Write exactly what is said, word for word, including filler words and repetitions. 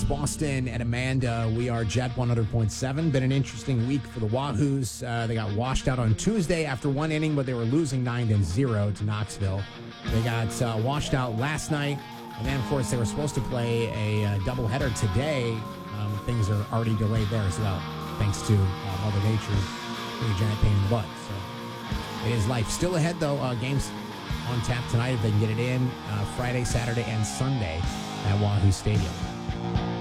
It's Boston and Amanda. We are Jet one hundred point seven. Been an interesting week for the Wahoos. Uh, they got washed out on Tuesday after one inning, but they were losing nine to zero to Knoxville. They got uh, washed out last night, and then, of course, they were supposed to play a uh, doubleheader today. Um, things are already delayed there as well, thanks to uh, Mother Nature being a giant pain in the butt. So it is life. Still ahead, though. Uh, games on tap tonight if they can get it in. Uh, Friday, Saturday, and Sunday at Wahoo Stadium.